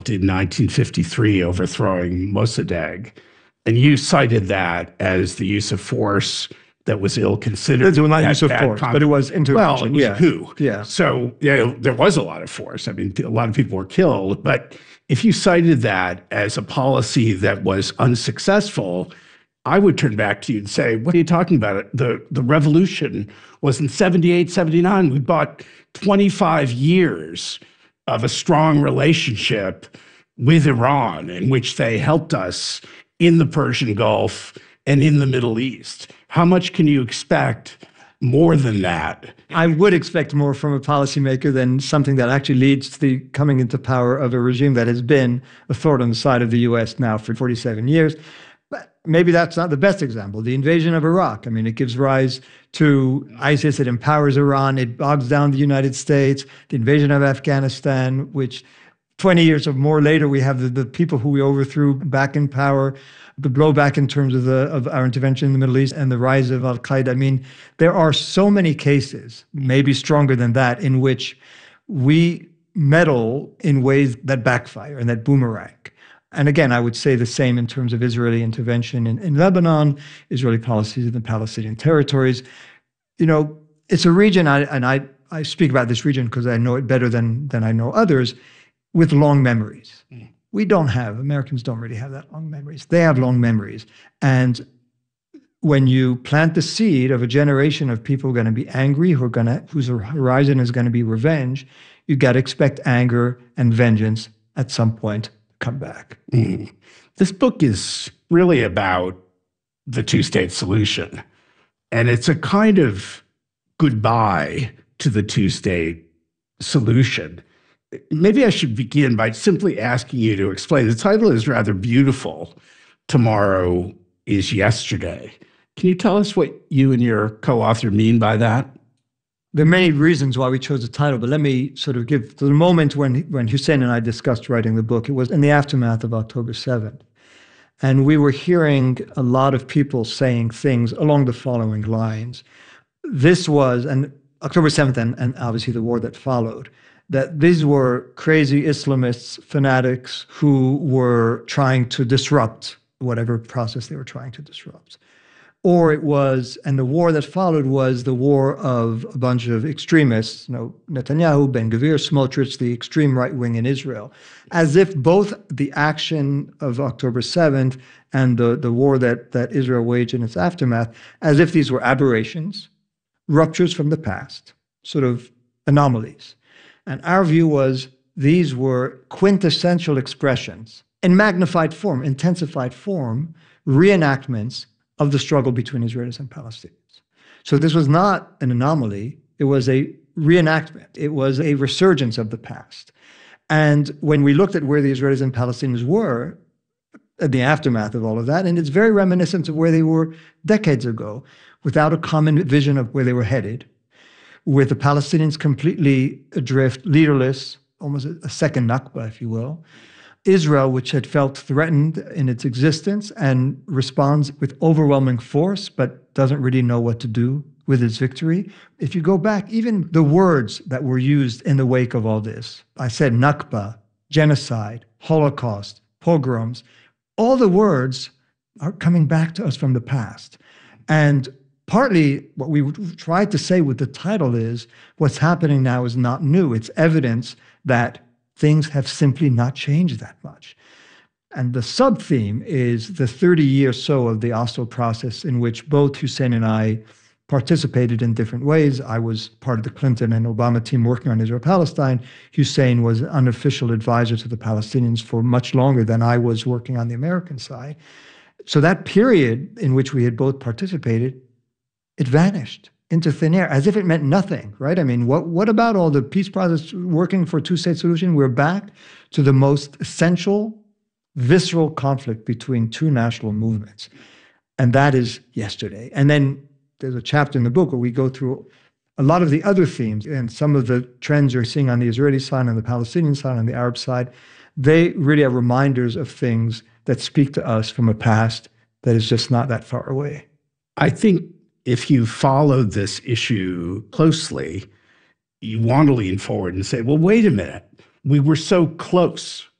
in 1953 overthrowing Mossadegh. And you cited that as the use of force that was ill-considered. It was not use of force, but it was intervention. Well, it was a coup. Yeah. So there was a lot of force. I mean, a lot of people were killed. But if you cited that as a policy that was unsuccessful, I would turn back to you and say, what are you talking about? The revolution was in 78, 79. We bought 25 years of a strong relationship with Iran in which they helped us in the Persian Gulf and in the Middle East. How much can you expect more than that? I would expect more from a policymaker than something that actually leads to the coming into power of a regime that has been a thorn on the side of the U.S. now for 47 years. But maybe that's not the best example. The invasion of Iraq, I mean, it gives rise to ISIS, it empowers Iran, it bogs down the United States. The invasion of Afghanistan, which 20 years or more later, we have the people who we overthrew back in power, the blowback in terms of our intervention in the Middle East and the rise of al-Qaeda. I mean, there are so many cases, maybe stronger than that, in which we meddle in ways that backfire and that boomerang. And again, I would say the same in terms of Israeli intervention in Lebanon, Israeli policies in the Palestinian territories. You know, it's a region, and I speak about this region because I know it better than I know others, with long memories. We don't have, Americans don't really have that long memories. They have long memories. And when you plant the seed of a generation of people who are going to be angry, whose horizon is going to be revenge, you got to expect anger and vengeance at some point come back. This book is really about the two-state solution. And it's a kind of goodbye to the two-state solution. Maybe I should begin by simply asking you to explain. The title is rather beautiful. Tomorrow is yesterday. Can you tell us what you and your co-author mean by that? There are many reasons why we chose the title, but let me sort of give the moment when Hussein and I discussed writing the book. It was in the aftermath of October 7th. And we were hearing a lot of people saying things along the following lines. This was, and October 7th and obviously the war that followed, that these were crazy Islamists, fanatics who were trying to disrupt whatever process they were trying to disrupt. Or it was, and the war that followed was the war of a bunch of extremists, Netanyahu, Ben-Gvir, Smotrich, the extreme right wing in Israel, as if both the action of October 7th and the war that Israel waged in its aftermath, as if these were aberrations, ruptures from the past, sort of anomalies. And our view was these were quintessential expressions in magnified form, intensified form, reenactments of the struggle between Israelis and Palestinians. So this was not an anomaly. It was a reenactment. It was a resurgence of the past. And when we looked at where the Israelis and Palestinians were at the aftermath of all of that, and it's very reminiscent of where they were decades ago, without a common vision of where they were headed, with the Palestinians completely adrift, leaderless, almost a second Nakba, if you will. Israel, which had felt threatened in its existence and responds with overwhelming force, but doesn't really know what to do with its victory. If you go back, even the words that were used in the wake of all this, I said Nakba, genocide, Holocaust, pogroms, all the words are coming back to us from the past. And partly what we tried to say with the title is what's happening now is not new. It's evidence that things have simply not changed that much. And the sub-theme is the 30 years or so of the Oslo process in which both Hussein and I participated in different ways. I was part of the Clinton and Obama team working on Israel-Palestine. Hussein was an unofficial advisor to the Palestinians for much longer than I was working on the American side. So that period in which we had both participated, it vanished into thin air, as if it meant nothing, right? I mean, what about all the peace process working for a two-state solution? We're back to the most essential, visceral conflict between two national movements. And that is yesterday. And then there's a chapter in the book where we go through a lot of the other themes and some of the trends you're seeing on the Israeli side, on the Palestinian side, on the Arab side. They really are reminders of things that speak to us from a past that is just not that far away. I think if you follow this issue closely, you want to lean forward and say, well, wait a minute. We were so close